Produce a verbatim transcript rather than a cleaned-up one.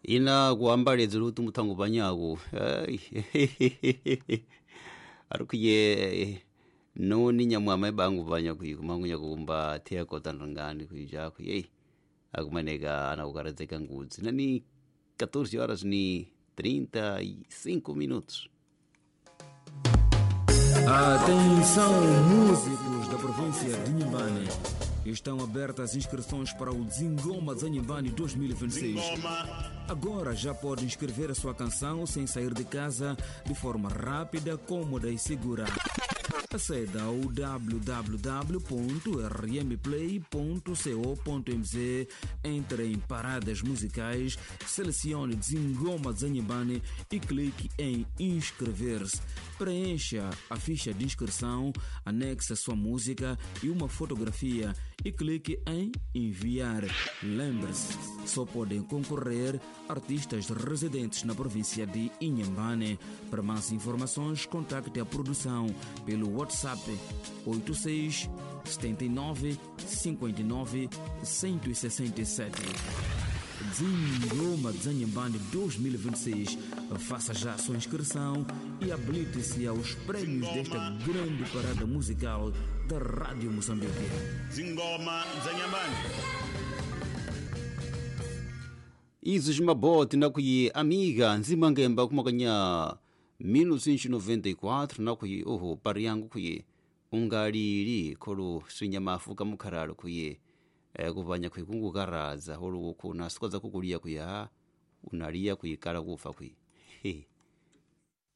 ina kuambaleza lutu mutango banyago arukiye noni nyamwama bangu banya kuyikumanya kumba tea kotandangani kuyija kuye akumanega ana ukarazeka nguzi nani catorze horas ni trinta e cinco minutos. Atenção, músicos da província de Inhambane. Estão abertas as inscrições para o Zingoma Zanyimbani dois mil e vinte e seis. Agora já pode inscrever a sua canção sem sair de casa de forma rápida, cômoda e segura. Acede ao w w w ponto r m play ponto co ponto m z, entre em paradas musicais, selecione Zingoma Zanyimbani e clique em inscrever-se. Preencha a ficha de inscrição, anexe a sua música e uma fotografia e clique em enviar. Lembre-se, só podem concorrer artistas residentes na província de Inhambane. Para mais informações, contacte a produção pelo WhatsApp oito seis sete nove cinco nove um zero seis sete. Zingoma Zanyimbani dois mil e vinte e seis. Faça já a sua inscrição e habilite-se aos prémios desta grande parada musical da Rádio Moçambique. Zingoma Zanyimbani. Izo maboti na kuyi amiga nzima ngemba kumakanya mil novecentos e noventa e quatro na kuyi oho pari yangu kuyi ungalili kolo swinyamafuka mukharalo kuyi eh, kuvanya kuyi kungukaraza holo kuna sikoza kukulia kuya unalia kuyikala kufa kuyi